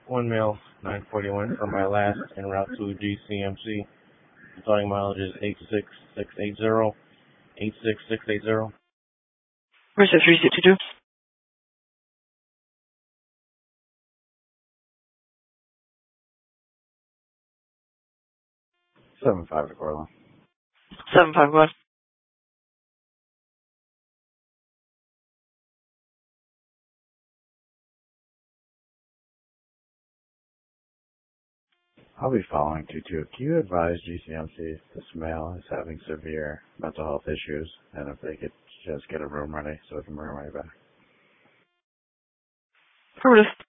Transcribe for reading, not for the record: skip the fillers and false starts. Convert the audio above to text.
One male, 941 from my last en route to GCMC. Starting mileage is 86680. 86680. Where's that 362? 7-5 to Cortland. 751. I'll be following 22. Can you advise GCMC this male is having severe mental health issues, and if they could just get a room ready so we can bring him right back? Affirmative.